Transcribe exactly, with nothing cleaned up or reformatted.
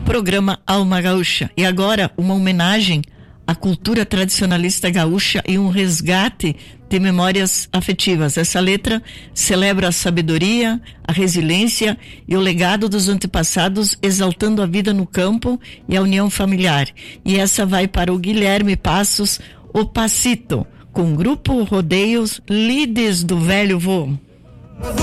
programa Alma Gaúcha. E agora, uma homenagem à cultura tradicionalista gaúcha e um resgate de memórias afetivas. Essa letra celebra a sabedoria, a resiliência e o legado dos antepassados, exaltando a vida no campo e a união familiar. E essa vai para o Guilherme Passos, o Passito, com o grupo Rodeios Lides do Velho Vô.